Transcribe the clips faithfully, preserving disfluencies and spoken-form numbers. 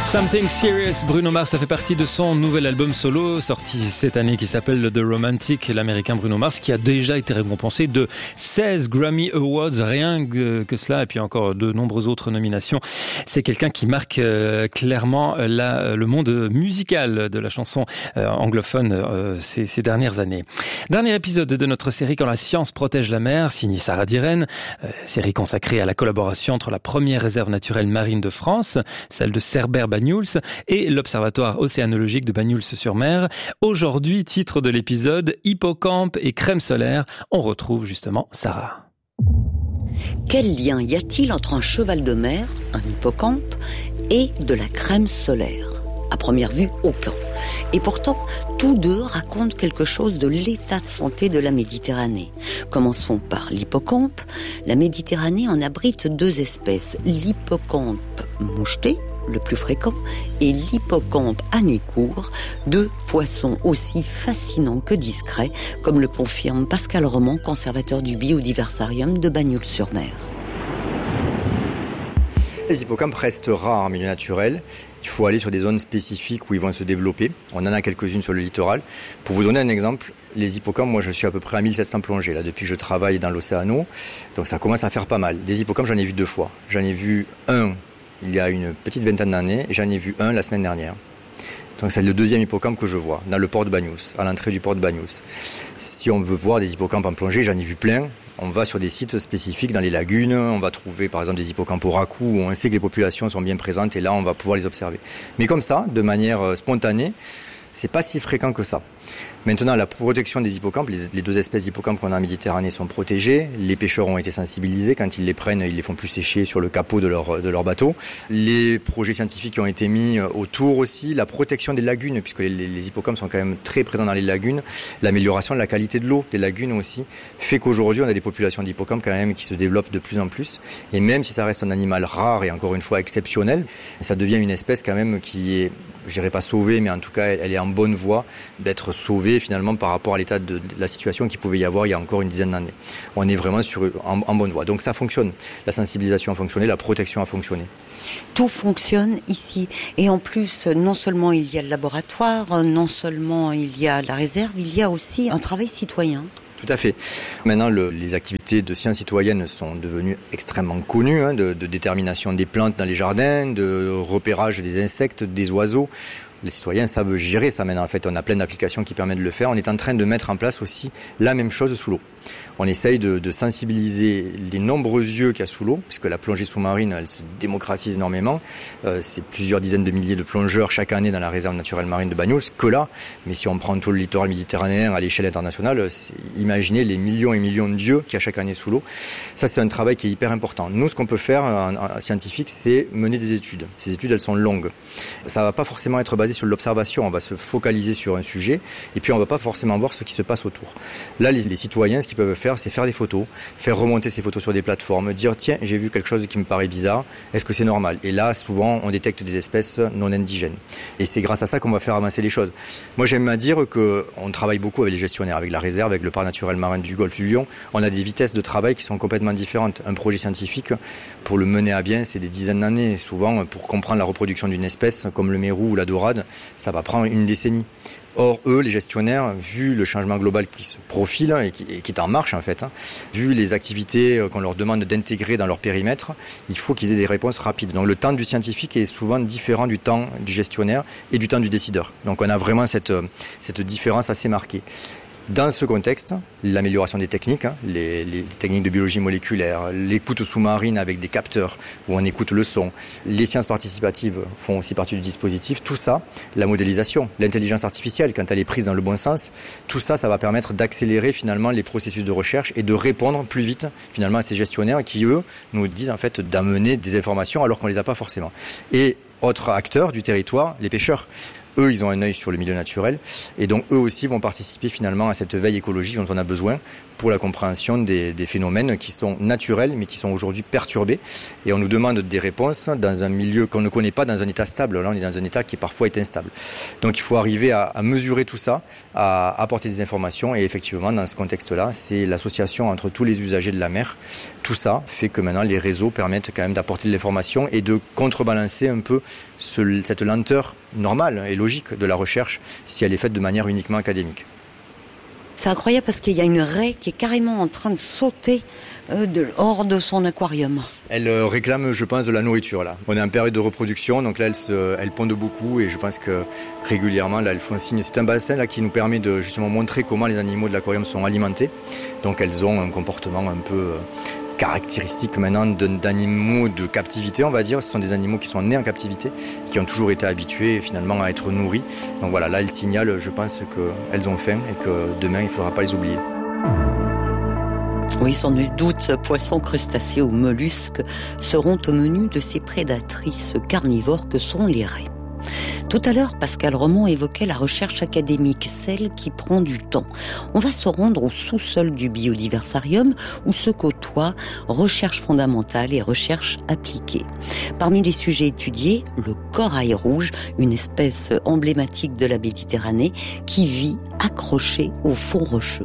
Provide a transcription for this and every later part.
Something Serious, Bruno Mars, ça fait partie de son nouvel album solo sorti cette année qui s'appelle The Romantic, l'américain Bruno Mars qui a déjà été récompensé de seize Grammy Awards, rien que cela, et puis encore de nombreuses autres nominations. C'est quelqu'un qui marque euh, clairement la, le monde musical de la chanson euh, anglophone euh, ces, ces dernières années. Dernier épisode de notre série Quand la science protège la mer, signé Sarah Diren, euh, série consacrée à la collaboration entre la première réserve naturelle marine de France, celle de Cerbère-Banyuls, et l'Observatoire océanologique de Banyuls-sur-Mer. Aujourd'hui, titre de l'épisode, Hippocampe et crème solaire. On retrouve justement Sarah. Quel lien y a-t-il entre un cheval de mer, un hippocampe, et de la crème solaire ? À première vue, aucun. Et pourtant, tous deux racontent quelque chose de l'état de santé de la Méditerranée. Commençons par l'hippocampe. La Méditerranée en abrite deux espèces, l'hippocampe moucheté, le plus fréquent, et l'hippocampe à nez court, deux poissons aussi fascinants que discrets, comme le confirme Pascal Roman, conservateur du Biodiversarium de Banyuls-sur-Mer. Les hippocampes restent rares en milieu naturel. Il faut aller sur des zones spécifiques où ils vont se développer. On en a quelques-unes sur le littoral. Pour vous donner un exemple, les hippocampes, moi je suis à peu près à mille sept cents plongées là, depuis que je travaille dans l'Océano. Donc ça commence à faire pas mal. Des hippocampes, j'en ai vu deux fois. J'en ai vu un il y a une petite vingtaine d'années, et j'en ai vu un la semaine dernière. Donc c'est le deuxième hippocampe que je vois, dans le port de Banyuls, à l'entrée du port de Banyuls. Si on veut voir des hippocampes en plongée, j'en ai vu plein. On va sur des sites spécifiques dans les lagunes, on va trouver par exemple des hippocampes au raku, où on sait que les populations sont bien présentes, et là on va pouvoir les observer. Mais comme ça, de manière spontanée, c'est pas si fréquent que ça. Maintenant, la protection des hippocampes, les, les deux espèces d'hippocampes qu'on a en Méditerranée sont protégées. Les pêcheurs ont été sensibilisés. Quand ils les prennent, ils les font plus sécher sur le capot de leur, de leur bateau. Les projets scientifiques qui ont été mis autour aussi. La protection des lagunes, puisque les, les hippocampes sont quand même très présents dans les lagunes. L'amélioration de la qualité de l'eau des lagunes aussi fait qu'aujourd'hui, on a des populations d'hippocampes quand même qui se développent de plus en plus. Et même si ça reste un animal rare et encore une fois exceptionnel, ça devient une espèce quand même qui est, je dirais pas sauvée, mais en tout cas, elle est en bonne voie d'être sauvée finalement par rapport à l'état de, de la situation qu'il pouvait y avoir il y a encore une dizaine d'années. On est vraiment sur, en, en bonne voie. Donc ça fonctionne. La sensibilisation a fonctionné, la protection a fonctionné. Tout fonctionne ici. Et en plus, non seulement il y a le laboratoire, non seulement il y a la réserve, il y a aussi un travail citoyen. Tout à fait. Maintenant, le, les activités de sciences citoyennes sont devenues extrêmement connues, hein, de, de détermination des plantes dans les jardins, de repérage des insectes, des oiseaux. Les citoyens savent gérer ça maintenant. En fait, on a plein d'applications qui permettent de le faire. On est en train de mettre en place aussi la même chose sous l'eau. On essaye de, de sensibiliser les nombreux yeux qu'il y a sous l'eau, puisque la plongée sous-marine, elle se démocratise énormément. Euh, c'est plusieurs dizaines de milliers de plongeurs chaque année dans la réserve naturelle marine de Banyuls, que là. Mais si on prend tout le littoral méditerranéen à l'échelle internationale, imaginez les millions et millions d'yeux qu'il y a chaque année sous l'eau. Ça, c'est un travail qui est hyper important. Nous, ce qu'on peut faire en, en scientifique, c'est mener des études. Ces études, elles sont longues. Ça va pas forcément être basé sur l'observation. On va se focaliser sur un sujet, et puis on va pas forcément voir ce qui se passe autour. Là, les, les citoyens, ce qu'ils peuvent faire, c'est faire des photos, faire remonter ces photos sur des plateformes, dire tiens, j'ai vu quelque chose qui me paraît bizarre, est-ce que c'est normal ? Et là, souvent, on détecte des espèces non indigènes. Et c'est grâce à ça qu'on va faire avancer les choses. Moi, j'aime à dire qu'on travaille beaucoup avec les gestionnaires, avec la réserve, avec le parc naturel marin du Golfe du Lion. On a des vitesses de travail qui sont complètement différentes. Un projet scientifique, pour le mener à bien, c'est des dizaines d'années. Souvent, pour comprendre la reproduction d'une espèce, comme le mérou ou la dorade, ça va prendre une décennie. Or, eux, les gestionnaires, vu le changement global qui se profile et qui, et qui est en marche en fait, hein, vu les activités qu'on leur demande d'intégrer dans leur périmètre, il faut qu'ils aient des réponses rapides. Donc le temps du scientifique est souvent différent du temps du gestionnaire et du temps du décideur. Donc on a vraiment cette, cette différence assez marquée. Dans ce contexte, l'amélioration des techniques, hein, les, les techniques de biologie moléculaire, l'écoute sous-marine avec des capteurs où on écoute le son, les sciences participatives font aussi partie du dispositif. Tout ça, la modélisation, l'intelligence artificielle, quand elle est prise dans le bon sens, tout ça, ça va permettre d'accélérer finalement les processus de recherche et de répondre plus vite finalement à ces gestionnaires qui, eux, nous disent en fait d'amener des informations alors qu'on les a pas forcément. Et autre acteur du territoire, les pêcheurs. eux, ils ont un œil sur le milieu naturel. Et donc, eux aussi vont participer finalement à cette veille écologique dont on a besoin pour la compréhension des, des phénomènes qui sont naturels, mais qui sont aujourd'hui perturbés. Et on nous demande des réponses dans un milieu qu'on ne connaît pas, dans un état stable. Là, on est dans un état qui parfois est instable. Donc, il faut arriver à, à mesurer tout ça, à apporter des informations. Et effectivement, dans ce contexte-là, c'est l'association entre tous les usagers de la mer. Tout ça fait que maintenant, les réseaux permettent quand même d'apporter de l'information et de contrebalancer un peu ce, cette lenteur normale et logique de la recherche si elle est faite de manière uniquement académique. C'est incroyable parce qu'il y a une raie qui est carrément en train de sauter euh, de, hors de son aquarium. Elle euh, réclame, je pense, de la nourriture là. On est en période de reproduction, donc là elles, se, elles pondent beaucoup et je pense que régulièrement là elles font signe. C'est un bassin là qui nous permet de justement montrer comment les animaux de l'aquarium sont alimentés. Donc elles ont un comportement un peu euh, caractéristique maintenant d'animaux de captivité, on va dire. Ce sont des animaux qui sont nés en captivité, qui ont toujours été habitués finalement à être nourris. Donc voilà, là elles signalent, je pense qu'elles ont faim et que demain il ne faudra pas les oublier. Oui, sans nul doute, poissons, crustacés ou mollusques seront au menu de ces prédatrices carnivores que sont les raies. Tout à l'heure, Pascal Romand évoquait la recherche académique, celle qui prend du temps. On va se rendre au sous-sol du Biodiversarium où se côtoient recherche fondamentale et recherche appliquée. Parmi les sujets étudiés, le corail rouge, une espèce emblématique de la Méditerranée qui vit accrochée au fond rocheux.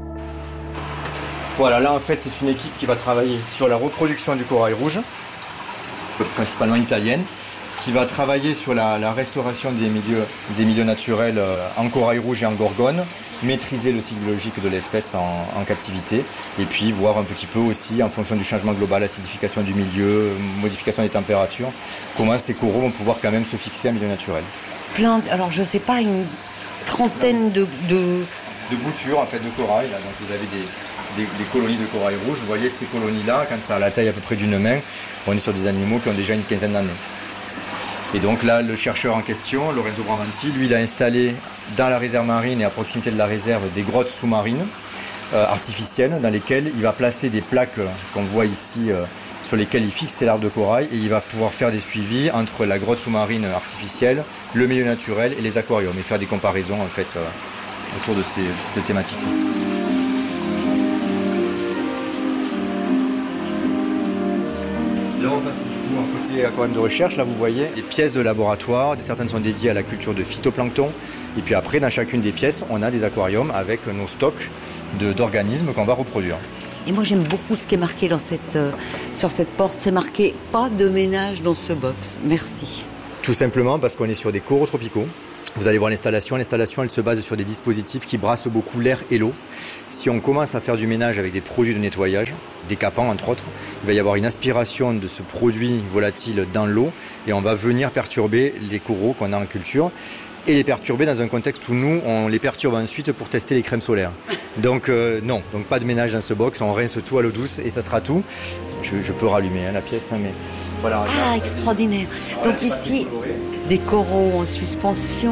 Voilà, là en fait c'est une équipe qui va travailler sur la reproduction du corail rouge, principalement italienne, qui va travailler sur la, la restauration des milieux, des milieux naturels en corail rouge et en gorgone, maîtriser le cycle biologique de l'espèce en, en captivité, et puis voir un petit peu aussi, en fonction du changement global, acidification du milieu, modification des températures, comment ces coraux vont pouvoir quand même se fixer en milieu naturel. Plein, de, alors je sais pas, une trentaine de... de... de boutures en fait, de corail, là. Donc vous avez des, des, des colonies de corail rouge, vous voyez ces colonies-là, quand ça a la taille à peu près d'une main, on est sur des animaux qui ont déjà une quinzaine d'années. Et donc là, le chercheur en question, Lorenzo Bravanti, lui, il a installé dans la réserve marine et à proximité de la réserve des grottes sous-marines euh, artificielles dans lesquelles il va placer des plaques euh, qu'on voit ici, euh, sur lesquelles il fixe ses larves de corail et il va pouvoir faire des suivis entre la grotte sous-marine artificielle, le milieu naturel et les aquariums et faire des comparaisons en fait euh, autour de, ces, de cette thématique. Là, on passe un côté aquarium de recherche, là vous voyez des pièces de laboratoire, certaines sont dédiées à la culture de phytoplancton et puis après dans chacune des pièces on a des aquariums avec nos stocks de, d'organismes qu'on va reproduire. Et moi j'aime beaucoup ce qui est marqué dans cette, euh, sur cette porte, c'est marqué « Pas de ménage dans ce box ». Merci. Tout simplement parce qu'on est sur des coraux tropicaux. Vous allez voir l'installation. L'installation, elle se base sur des dispositifs qui brassent beaucoup l'air et l'eau. Si on commence à faire du ménage avec des produits de nettoyage, décapants entre autres, il va y avoir une aspiration de ce produit volatile dans l'eau et on va venir perturber les coraux qu'on a en culture et les perturber dans un contexte où nous, on les perturbe ensuite pour tester les crèmes solaires. Donc euh, non, donc pas de ménage dans ce box, on rince tout à l'eau douce et ça sera tout. Je, je peux rallumer hein, la pièce, hein, mais voilà. Ah, extraordinaire. Donc voilà, ici, des coraux en suspension.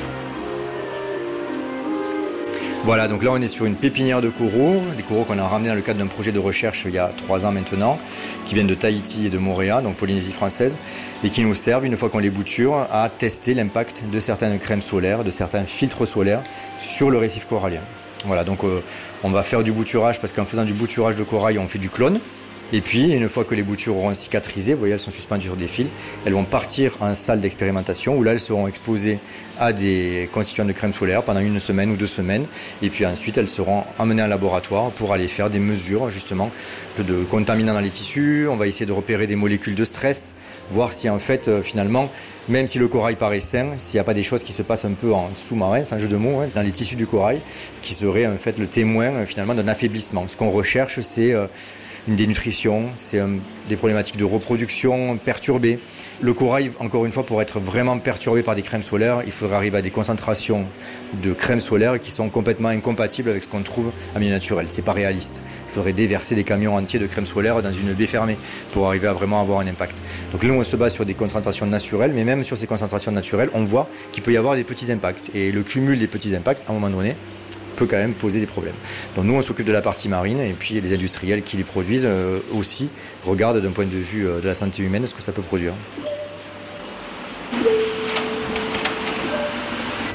Voilà, donc là on est sur une pépinière de coraux, des coraux qu'on a ramenés dans le cadre d'un projet de recherche il y a trois ans maintenant, qui viennent de Tahiti et de Moorea, donc Polynésie française, et qui nous servent, une fois qu'on les bouture, à tester l'impact de certaines crèmes solaires, de certains filtres solaires sur le récif corallien. Voilà, donc euh, on va faire du bouturage, parce qu'en faisant du bouturage de corail, on fait du clone. Et puis, une fois que les boutures auront cicatrisé, vous voyez, elles sont suspendues sur des fils, elles vont partir en salle d'expérimentation où là, elles seront exposées à des constituants de crème solaire pendant une semaine ou deux semaines. Et puis ensuite, elles seront emmenées en laboratoire pour aller faire des mesures, justement, de contaminants dans les tissus. On va essayer de repérer des molécules de stress, voir si en fait, euh, finalement, même si le corail paraît sain, s'il n'y a pas des choses qui se passent un peu en sous-marin, c'est un jeu de mots, hein, dans les tissus du corail, qui seraient en fait le témoin, euh, finalement, d'un affaiblissement. Ce qu'on recherche, c'est... Euh, une dénutrition, c'est euh, des problématiques de reproduction perturbées. Le corail, encore une fois, pour être vraiment perturbé par des crèmes solaires, il faudrait arriver à des concentrations de crèmes solaires qui sont complètement incompatibles avec ce qu'on trouve en milieu naturel. C'est pas réaliste. Il faudrait déverser des camions entiers de crèmes solaires dans une baie fermée pour arriver à vraiment avoir un impact. Donc nous, on se base sur des concentrations naturelles, mais même sur ces concentrations naturelles, on voit qu'il peut y avoir des petits impacts. Et le cumul des petits impacts, à un moment donné, peut quand même poser des problèmes. Donc nous, on s'occupe de la partie marine et puis les industriels qui les produisent euh, aussi regardent d'un point de vue euh, de la santé humaine ce que ça peut produire.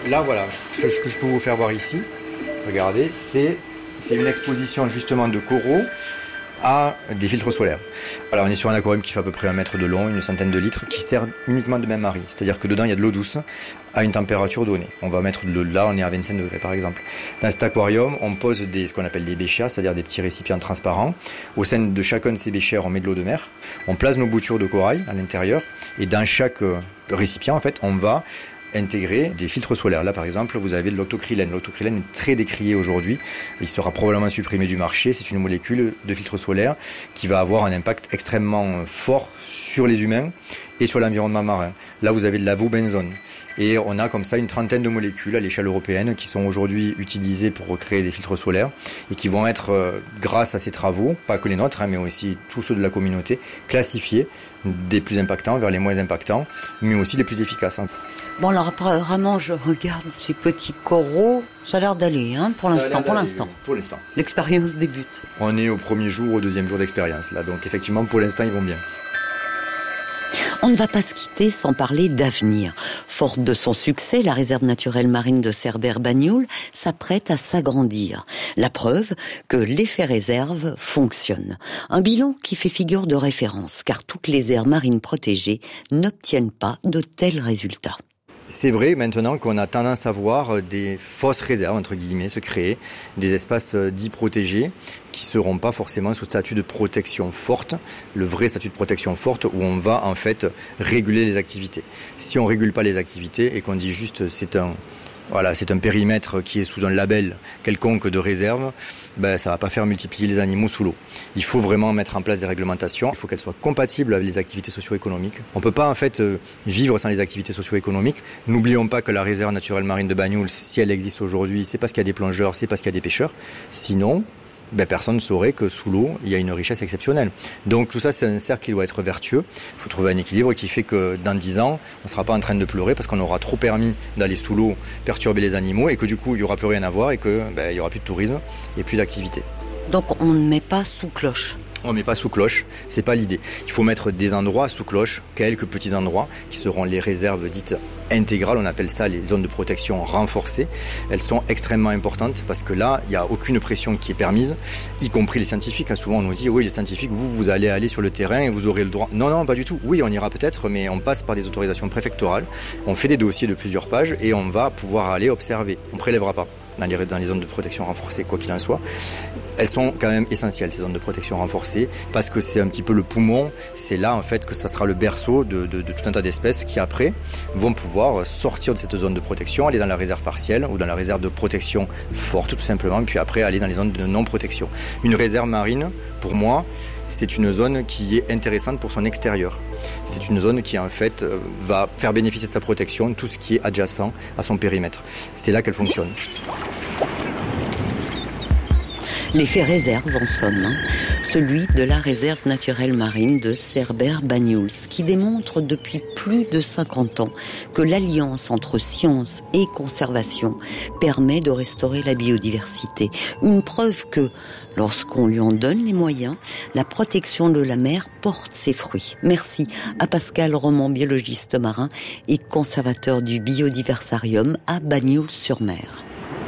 là, voilà, ce que je peux vous faire voir ici, regardez, c'est, c'est une exposition justement de coraux à des filtres solaires. Alors on est sur un aquarium qui fait à peu près un mètre de long, une centaine de litres, qui sert uniquement de bain-marie. C'est-à-dire que dedans il y a de l'eau douce à une température donnée. On va mettre de l'eau là, on est à vingt-cinq degrés par exemple. Dans cet aquarium, on pose des, ce qu'on appelle des béchers, c'est-à-dire des petits récipients transparents. Au sein de chacun de ces béchers, on met de l'eau de mer. On place nos boutures de corail à l'intérieur et dans chaque récipient, en fait, on va intégrer des filtres solaires. Là, par exemple, vous avez de l'octocrylène. L'octocrylène est très décrié aujourd'hui. Il sera probablement supprimé du marché. C'est une molécule de filtre solaire qui va avoir un impact extrêmement fort sur les humains et sur l'environnement marin. Là, vous avez de l'avobenzone. Et on a comme ça une trentaine de molécules à l'échelle européenne qui sont aujourd'hui utilisées pour recréer des filtres solaires et qui vont être, euh, grâce à ces travaux, pas que les nôtres, hein, mais aussi tous ceux de la communauté, classifiés des plus impactants vers les moins impactants, mais aussi les plus efficaces. Hein. Bon, alors apparemment, je regarde ces petits coraux. Ça a l'air d'aller, hein, pour l'instant, pour l'instant. Pour l'instant. L'expérience débute. On est au premier jour, au deuxième jour d'expérience, là. Donc, effectivement, pour l'instant, ils vont bien. On ne va pas se quitter sans parler d'avenir. Forte de son succès, la réserve naturelle marine de Cerbère-Bagnoul s'apprête à s'agrandir. La preuve que l'effet réserve fonctionne. Un bilan qui fait figure de référence, car toutes les aires marines protégées n'obtiennent pas de tels résultats. C'est vrai maintenant qu'on a tendance à voir des fausses réserves, entre guillemets, se créer, des espaces dits protégés qui ne seront pas forcément sous statut de protection forte, le vrai statut de protection forte où on va en fait réguler les activités. Si on ne régule pas les activités et qu'on dit juste c'est un, voilà, c'est un périmètre qui est sous un label quelconque de réserve, ben, ça ne va pas faire multiplier les animaux sous l'eau. Il faut vraiment mettre en place des réglementations, il faut qu'elles soient compatibles avec les activités socio-économiques. On ne peut pas en fait vivre sans les activités socio-économiques. N'oublions pas que la réserve naturelle marine de Bagnoul, si elle existe aujourd'hui, c'est parce qu'il y a des plongeurs, c'est parce qu'il y a des pêcheurs. Sinon, ben, personne ne saurait que sous l'eau, il y a une richesse exceptionnelle. Donc tout ça, c'est un cercle qui doit être vertueux. Il faut trouver un équilibre qui fait que dans dix ans, on ne sera pas en train de pleurer parce qu'on aura trop permis d'aller sous l'eau, perturber les animaux et que du coup, il n'y aura plus rien à voir et qu'il ben, n'y aura plus de tourisme et plus d'activité. Donc on ne met pas sous cloche. On ne met pas sous cloche, c'est pas l'idée. Il faut mettre des endroits sous cloche, quelques petits endroits qui seront les réserves dites intégrales, on appelle ça les zones de protection renforcées. Elles sont extrêmement importantes parce que là, il n'y a aucune pression qui est permise, y compris les scientifiques. Souvent on nous dit, oui les scientifiques, vous, vous allez aller sur le terrain et vous aurez le droit. Non, non, pas du tout. Oui, on ira peut-être, mais on passe par des autorisations préfectorales, on fait des dossiers de plusieurs pages et on va pouvoir aller observer. On ne prélèvera pas. Dans les, dans les zones de protection renforcée, quoi qu'il en soit. Elles sont quand même essentielles, ces zones de protection renforcée, parce que c'est un petit peu le poumon, c'est là en fait que ça sera le berceau de, de, de tout un tas d'espèces qui après vont pouvoir sortir de cette zone de protection, aller dans la réserve partielle ou dans la réserve de protection forte tout simplement, puis après aller dans les zones de non-protection. Une réserve marine, pour moi, c'est une zone qui est intéressante pour son extérieur. C'est une zone qui en fait va faire bénéficier de sa protection tout ce qui est adjacent à son périmètre. C'est là qu'elle fonctionne. L'effet réserve en somme, hein, celui de la réserve naturelle marine de Cerbère-Bagnoul, qui démontre depuis plus de cinquante ans que l'alliance entre science et conservation permet de restaurer la biodiversité. Une preuve que, lorsqu'on lui en donne les moyens, la protection de la mer porte ses fruits. Merci à Pascal Roman, biologiste marin et conservateur du Biodiversarium à Bagnoul-sur-Mer.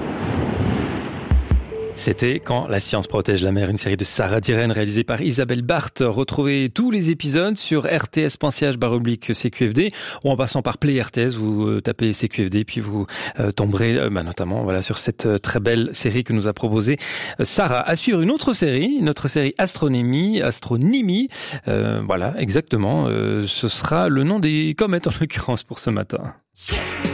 C'était Quand la science protège la mer, une série de Sarah Diren réalisée par Isabelle Barthes. Retrouvez tous les épisodes sur rts point c h barre oblique c q f d ou en passant par Play R T S, vous euh, tapez C Q F D puis vous euh, tomberez euh, bah, notamment voilà sur cette euh, très belle série que nous a proposée euh, Sarah. À suivre une autre série, notre série Astronomie, Astronymie. Euh, voilà, exactement. Euh, ce sera le nom des comètes en l'occurrence pour ce matin.